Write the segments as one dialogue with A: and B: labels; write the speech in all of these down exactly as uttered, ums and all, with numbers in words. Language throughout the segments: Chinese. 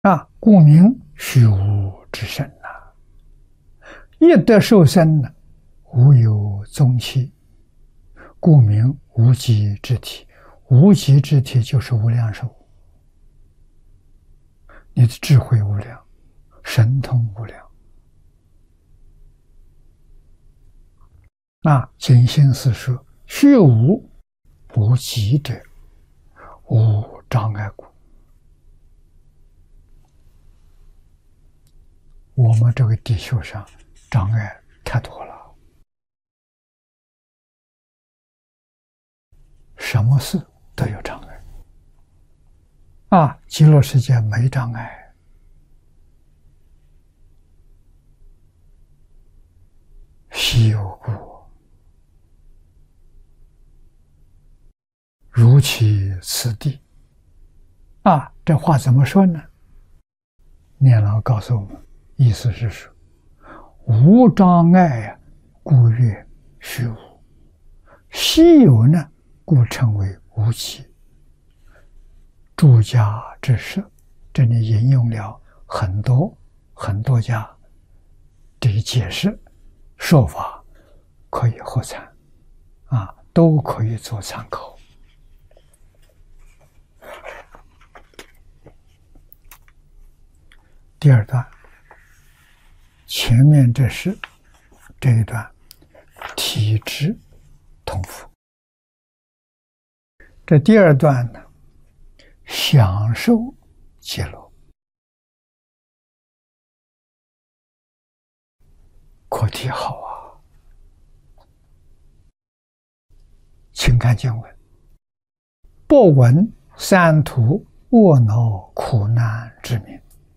A: 啊，故名虚无之身呐、啊。一得受身呢，无有踪迹，故名无极之体。无极之体就是无量寿，你的智慧无量，神通无量。啊，经心思说，虚无无极者，无障碍故。我们这个地球上障碍太多了，什么事都有障碍。啊，极乐世界没障碍，稀有故，如其此地。啊，这话怎么说呢？念老告诉我们，意思是说，无障碍呀，故曰虚无；稀有呢，故称为无极。诸家之说，这里引用了很多很多家这个解释说法，可以合参啊，都可以做参考。第二段，前面这是这一段体质同符，这第二段呢，享受极乐，课题好啊！请看经文：不闻三途卧恼苦难之名，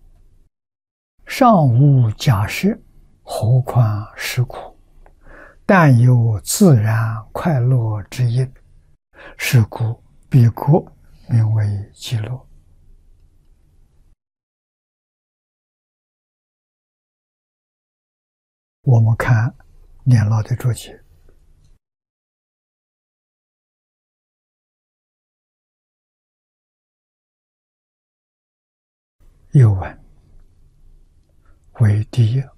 A: 尚无假设，何况实苦？但有自然快乐之因，是故彼国名为极乐。我们看念老的注解，又问为第一，